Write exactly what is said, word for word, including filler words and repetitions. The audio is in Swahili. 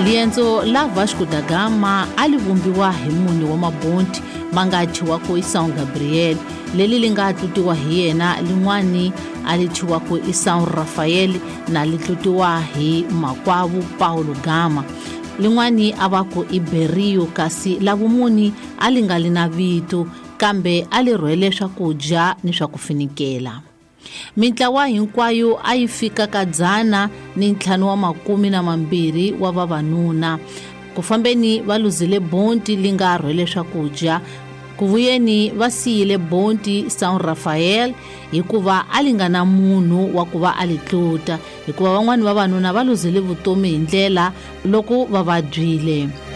Lienzo la Vasco da Gama alivumbiwa hi mune wa mabonti manga thiwako i São Gabriel, leli linga tlutiwa hi yena, lin'wani alithiwako i São Rafael na litlutiwa hi makwavu Paulo Gama, lin'wani avako i Berio, kasi lavumuni alingali na vito kambe alirhwele swakudya ni swa kufinikela. Mintlawa hinkwayo a yi fika ka dzana ni ntlhanu wa makumi na mambirhi wa vavanuna. Ku fambeni va luzile bonti linga rhwele swakudya, ku vuyeni va siyile bonti São Rafael hikuva a linga na munhu wa ku va a litlota, hikuva van'wani vavanuna va luzile vutomi hi ndlela loko va vabyile.